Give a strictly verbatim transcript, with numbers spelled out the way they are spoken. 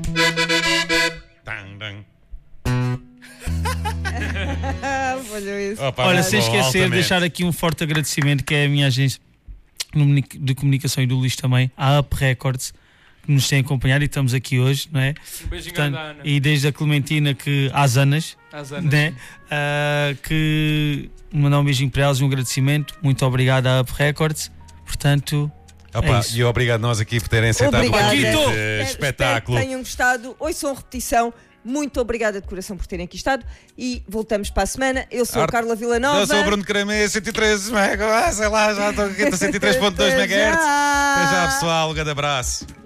Tang, tang. Opa, Olha, sem esquecer, altamente. deixar aqui um forte agradecimento, que é a minha agência de comunicação e do Luís também, a Up Records, que nos tem acompanhado e estamos aqui hoje, não é? Um beijinho Portanto, à Ana. e desde a Clementina que às Anas, Às Anas. né? Ah, que mandar um beijinho para elas, um agradecimento. Muito obrigado à Up Records. Portanto, Opa, é isso. e obrigado nós aqui por terem aceitado Obrigada. o convite. Paquito. Eh, Espero espetáculo. que tenham gostado. Ouçam repetição. Muito obrigada de coração por terem aqui estado e voltamos para a semana. Eu sou a Arte- Carla Villanova. Eu sou o Bruno Cremê, cento e três mega, ah, sei lá, já estou aqui, cento e três ponto dois Até megahertz. já. Até já, pessoal, um grande abraço.